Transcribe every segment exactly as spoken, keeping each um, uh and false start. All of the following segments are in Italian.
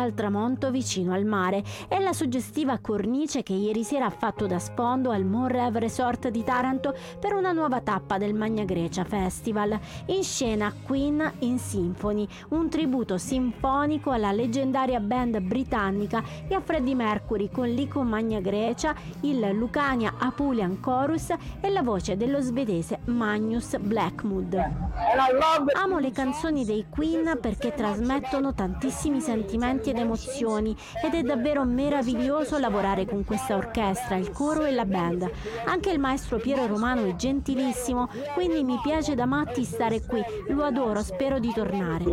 al tramonto vicino al mare. È la suggestiva cornice che ieri sera ha fatto da sfondo al Monrev Resort di Taranto per una nuova tappa del Magna Grecia Festival. In scena Queen in Symphony, un tributo sinfonico alla leggendaria band britannica e a Freddie Mercury con l'Ico Magna Grecia, il Lucania Apulian Chorus e la voce dello svedese Magnus Blackwood. Amo le canzoni dei Queen perché trasmettono tantissimi sentimenti ed emozioni ed è davvero meraviglioso lavorare con questa orchestra, il coro e la band. Anche il maestro Piero Romano è gentilissimo, quindi mi piace da matti stare qui, lo adoro, spero di tornare.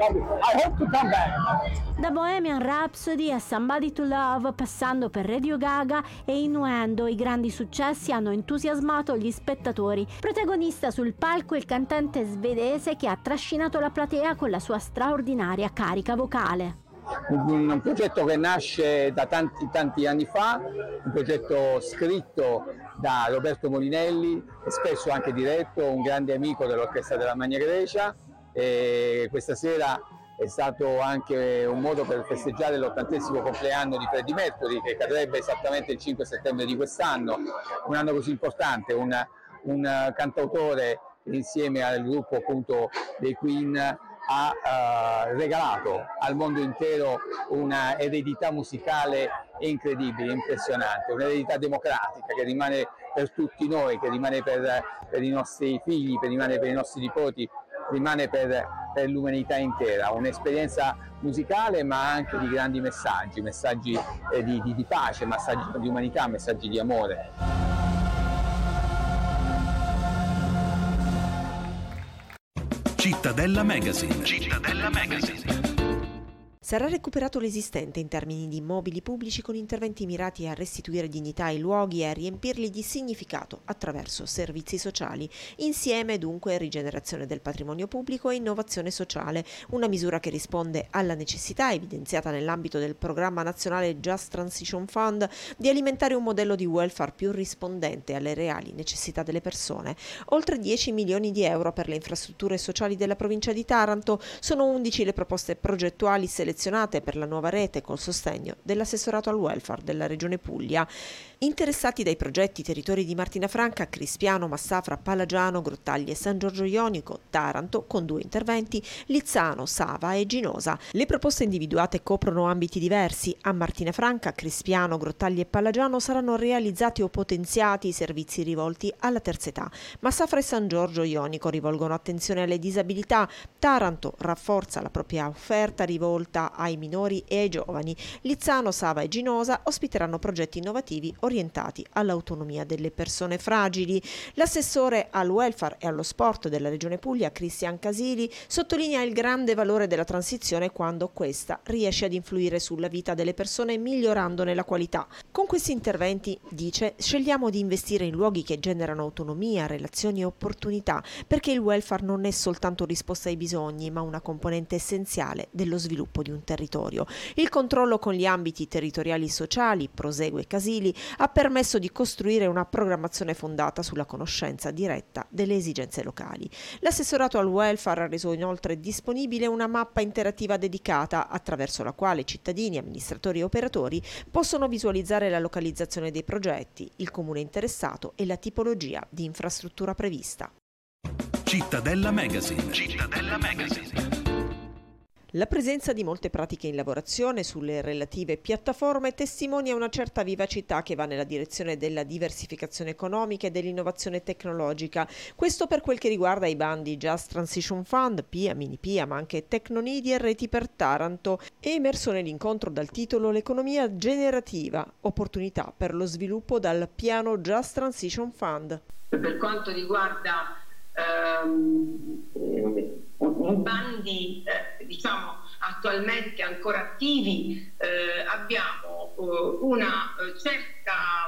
Da Bohemian Rhapsody a Somebody to Love, passando per Radio Gaga e Innuendo, i grandi successi hanno entusiasmato gli spettatori. Protagonista sul palco il cantante svedese che ha trascinato la platea con la sua straordinaria carica vocale. Un, un progetto che nasce da tanti tanti anni fa, un progetto scritto da Roberto Molinelli e spesso anche diretto, un grande amico dell'Orchestra della Magna Grecia, e questa sera è stato anche un modo per festeggiare l'ottantesimo compleanno di Freddie Mercury, che cadrebbe esattamente il cinque settembre di quest'anno, un anno così importante, un, un cantautore insieme al gruppo appunto dei Queen ha uh, regalato al mondo intero una eredità musicale incredibile, impressionante, un'eredità democratica che rimane per tutti noi, che rimane per, per i nostri figli, che rimane per i nostri nipoti, rimane per, per l'umanità intera, un'esperienza musicale ma anche di grandi messaggi, messaggi eh, di, di, di pace, messaggi di umanità, messaggi di amore. Cittadella Magazine. Cittadella Magazine. Sarà recuperato l'esistente in termini di immobili pubblici con interventi mirati a restituire dignità ai luoghi e a riempirli di significato attraverso servizi sociali. Insieme dunque rigenerazione del patrimonio pubblico e innovazione sociale, una misura che risponde alla necessità evidenziata nell'ambito del programma nazionale Just Transition Fund di alimentare un modello di welfare più rispondente alle reali necessità delle persone. Oltre dieci milioni di euro per le infrastrutture sociali della provincia di Taranto, sono undici le proposte progettuali selezionate per la nuova rete col sostegno dell'assessorato al welfare della Regione Puglia. Interessati dai progetti territori di Martinafranca, Crispiano, Massafra, Palagiano, Grottaglie e San Giorgio Ionico, Taranto, con due interventi, Lizzano, Sava e Ginosa. Le proposte individuate coprono ambiti diversi. A Martinafranca, Crispiano, Grottaglie e Palagiano saranno realizzati o potenziati i servizi rivolti alla terza età. Massafra e San Giorgio Ionico rivolgono attenzione alle disabilità. Taranto rafforza la propria offerta rivolta ai minori e ai giovani. Lizzano, Sava e Ginosa ospiteranno progetti innovativi orientati all'autonomia delle persone fragili. L'assessore al welfare e allo sport della Regione Puglia, Cristian Casili, sottolinea il grande valore della transizione quando questa riesce ad influire sulla vita delle persone migliorandone la qualità. Con questi interventi, dice, scegliamo di investire in luoghi che generano autonomia, relazioni e opportunità, perché il welfare non è soltanto risposta ai bisogni, ma una componente essenziale dello sviluppo di un territorio. Il controllo con gli ambiti territoriali sociali, prosegue Casili, ha permesso di costruire una programmazione fondata sulla conoscenza diretta delle esigenze locali. L'assessorato al welfare ha reso inoltre disponibile una mappa interattiva dedicata, attraverso la quale cittadini, amministratori e operatori possono visualizzare la localizzazione dei progetti, il comune interessato e la tipologia di infrastruttura prevista. Cittadella Magazine. Cittadella Magazine. La presenza di molte pratiche in lavorazione sulle relative piattaforme testimonia una certa vivacità che va nella direzione della diversificazione economica e dell'innovazione tecnologica. Questo per quel che riguarda i bandi Just Transition Fund, Pia, Mini Pia, ma anche Tecnonidi e Reti per Taranto. È emerso nell'incontro dal titolo L'economia generativa, opportunità per lo sviluppo dal piano Just Transition Fund. Per quanto riguarda ehm, i bandi eh, diciamo attualmente ancora attivi, eh, abbiamo eh, una certa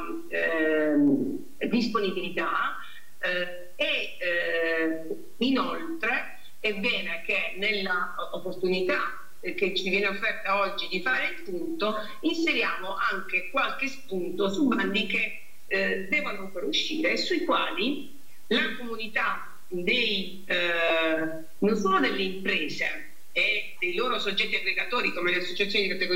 eh, disponibilità eh, e eh, inoltre è bene che nella opportunità che ci viene offerta oggi di fare il punto inseriamo anche qualche spunto su bandi che eh, devono ancora uscire e sui quali la comunità dei, eh, non solo delle imprese e dei loro soggetti aggregatori come le associazioni di categoria